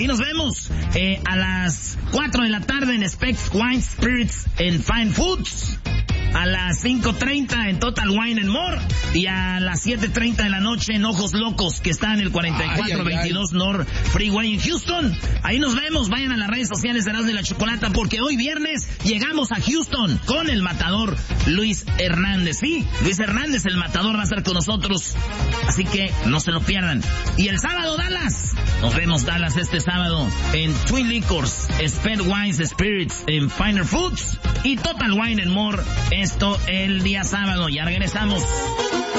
Ahí nos vemos a las 4 de la tarde en Specs Wine Spirits and Fine Foods. A las 5:30 en Total Wine and More. Y a las 7:30 de la noche en Ojos Locos, que está en el 4422 North Freeway en Houston. Ahí nos vemos. Vayan a las redes sociales de Erasmo y la Chocolata, porque hoy viernes llegamos a Houston con el matador Luis Hernández. Sí, Luis Hernández, el matador, va a estar con nosotros. Así que no se lo pierdan. Y el sábado, Dallas. Nos vemos, Dallas, este sábado en Twin Liquors, Sped Wines Spirits en Finer Foods y Total Wine and More. Esto el día sábado. Ya regresamos.